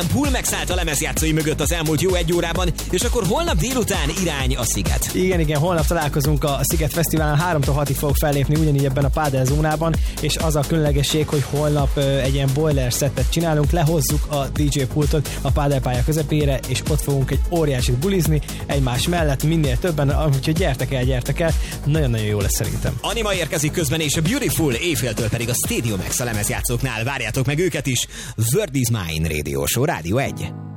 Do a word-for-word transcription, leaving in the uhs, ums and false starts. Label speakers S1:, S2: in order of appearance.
S1: Pool megszállt a lemezjátszói mögött az elmúlt jó egy órában, és akkor holnap délután irány a Sziget.
S2: Igen, igen, holnap találkozunk a Sziget Fesztiválon, háromtól hatig fogok fellépni ugyanígy ebben a pádelzónában, és az a különlegesség, hogy holnap uh, egy ilyen boiler szettet csinálunk, lehozzuk a dé dzsé pultot a pádelpálya közepére, és ott fogunk egy óriásit bulizni egymás mellett, minél többen, úgyhogy gyertek el, gyertek el, nagyon-nagyon jó lesz szerintem.
S1: Anima érkezik közben, és a Beautiful, éjféltől pedig a Stadium X a lemezjátszóknál, várjátok meg őket is. Word is Mine Radio Show, Rádió egy.